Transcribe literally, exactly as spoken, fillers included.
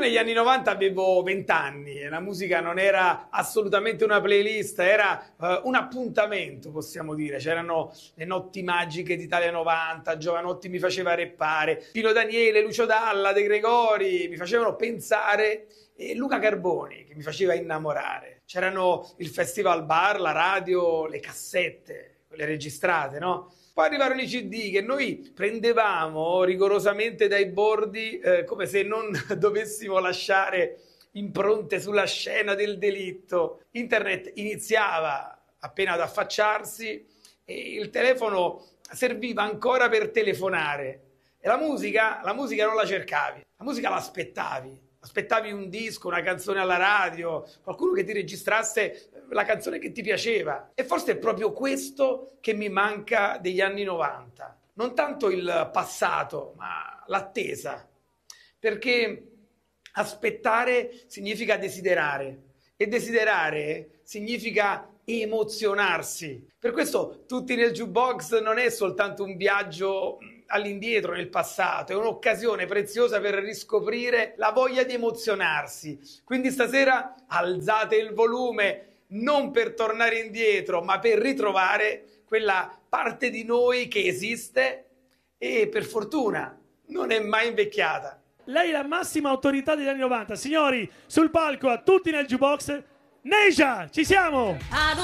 negli anni novanta avevo venti anni e la musica non era assolutamente una playlist, era uh, un appuntamento, possiamo dire. C'erano le notti magiche d'Italia novanta, Giovanotti mi faceva reppare, Pino Daniele, Lucio Dalla, De Gregori mi facevano pensare, e Luca Carboni che mi faceva innamorare. C'erano il festival bar, la radio, le cassette, quelle registrate, no? Poi arrivarono i C D che noi prendevamo rigorosamente dai bordi, eh, come se non dovessimo lasciare impronte sulla scena del delitto. Internet iniziava appena ad affacciarsi e il telefono serviva ancora per telefonare. E la musica, la musica non la cercavi, la musica l'aspettavi. Aspettavi un disco, una canzone alla radio, qualcuno che ti registrasse la canzone che ti piaceva. E forse è proprio questo che mi manca degli anni novanta. Non tanto il passato, ma l'attesa. Perché aspettare significa desiderare. E desiderare significa emozionarsi. Per questo Tutti nel Jukebox non è soltanto un viaggio all'indietro nel passato, è un'occasione preziosa per riscoprire la voglia di emozionarsi. Quindi stasera alzate il volume, non per tornare indietro, ma per ritrovare quella parte di noi che esiste e per fortuna non è mai invecchiata. Lei è la massima autorità degli anni novanta. Signori, sul palco a Tutti nel Jukebox, Neja, ci siamo!